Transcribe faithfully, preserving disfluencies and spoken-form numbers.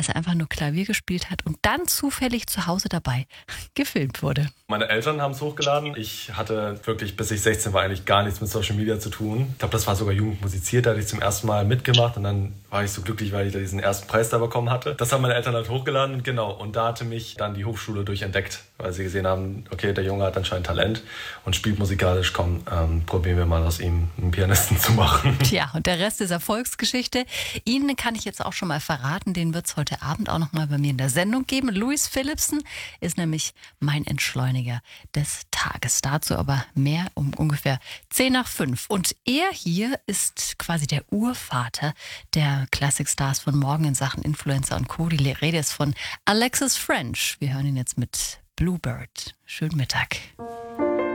als er einfach nur Klavier gespielt hat und dann zufällig zu Hause dabei gefilmt wurde. Meine Eltern haben es hochgeladen. Ich hatte wirklich, bis ich sechzehn war, eigentlich gar nichts mit Social Media zu tun. Ich glaube, das war sogar Jugend musiziert, da hatte ich zum ersten Mal mitgemacht und dann war ich so glücklich, weil ich da diesen ersten Preis da bekommen hatte. Das haben meine Eltern halt hochgeladen, genau. Und da hatte mich dann die Hochschule durchentdeckt, weil sie gesehen haben, okay, der Junge hat anscheinend Talent und spielt musikalisch, komm, ähm, probieren wir mal aus ihm einen Pianisten zu machen. Tja, und der Rest ist Erfolgsgeschichte. Ihnen kann ich jetzt auch schon mal verraten, den wird es heute Abend auch noch mal bei mir in der Sendung geben. Louis Philippson ist nämlich mein Entschleuniger des Tages. Dazu aber mehr um ungefähr zehn nach fünf. Und er hier ist quasi der Urvater der Classic Stars von morgen in Sachen Influencer und Co. Die Rede ist von Alexis French. Wir hören ihn jetzt mit Bluebird. Schönen Mittag.